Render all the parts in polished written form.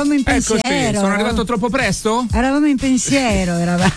eravamo in pensiero. Ecco, sì. Sono arrivato troppo presto? Eravamo in pensiero,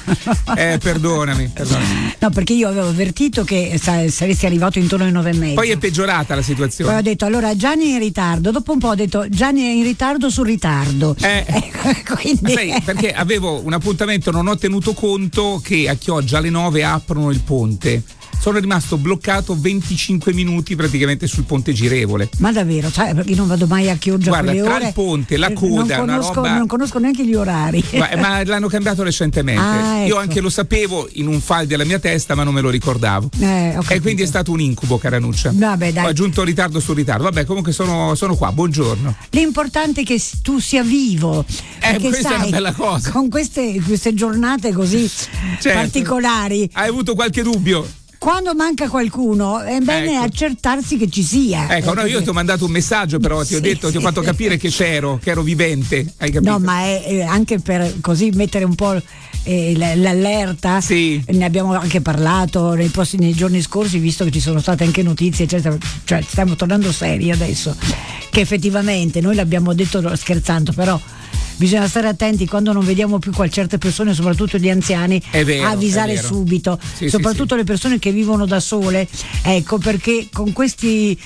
Perdonami. No, perché io avevo avvertito che saresti arrivato intorno alle 9:30. Poi è peggiorata la situazione. Poi ho detto, allora Gianni è in ritardo. Dopo un po' ho detto, Gianni è in ritardo sul ritardo. Quindi... Sai, perché avevo un appuntamento, non ho tenuto conto che a Chioggia alle 9 aprono il ponte. Sono rimasto bloccato 25 minuti praticamente sul ponte girevole. Ma davvero? Cioè, perché non vado mai a Chioggia. Guarda, quelle tra ore, il ponte, la coda, non conosco neanche gli orari. Ma l'hanno cambiato recentemente. Ecco. Io anche lo sapevo in un file della mia testa, ma non me lo ricordavo. E quindi è stato un incubo, Caranuccia. Vabbè, dai. Ho aggiunto ritardo su ritardo. Vabbè, comunque sono qua. Buongiorno. L'importante è che tu sia vivo. Perché questa sai, è una bella cosa. Con queste giornate così particolari. Hai avuto qualche dubbio? Quando manca qualcuno è bene accertarsi che ci sia. No, io ti ho mandato un messaggio, però ti ho fatto capire che ero vivente, hai capito? No, ma è anche per così mettere un po' l'allerta. Sì. Ne abbiamo anche parlato nei giorni scorsi, visto che ci sono state anche notizie, eccetera. Cioè, stiamo tornando seri adesso, che effettivamente noi l'abbiamo detto scherzando, però bisogna stare attenti quando non vediamo più certe persone, soprattutto gli anziani, avvisare subito, soprattutto le persone che vivono da sole, ecco, perché con questi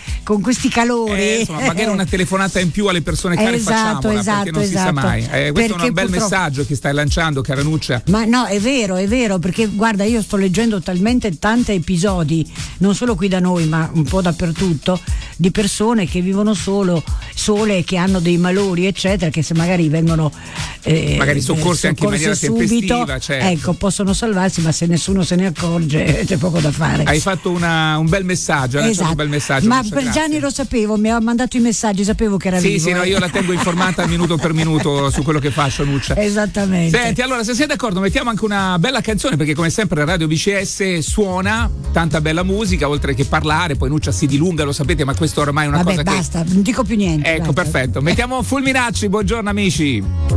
calori magari una telefonata in più alle persone care facciamola, perché non si sa mai. Questo è un bel messaggio che stai lanciando, Caranuccia. Ma no, è vero, perché guarda, io sto leggendo talmente tanti episodi, non solo qui da noi ma un po' dappertutto, di persone che vivono sole, che hanno dei malori eccetera, che se magari vengono magari soccorsi anche in maniera subito, tempestiva, certo. Ecco, possono salvarsi, ma se nessuno se ne accorge c'è poco da fare. Hai fatto un bel messaggio, un bel messaggio. Ma per Gianni lo sapevo, mi ha mandato i messaggi, sapevo che era vivo. Sì, no, io la tengo informata minuto per minuto su quello che faccio, Nuccia. Esattamente. Senti, allora, se sei d'accordo, mettiamo anche una bella canzone, perché come sempre Radio BCS suona tanta bella musica, oltre che parlare, poi Nuccia si dilunga, lo sapete, ma questo ormai è una cosa basta, non dico più niente. Ecco, perfetto. Mettiamo Fulminacci, buongiorno amici.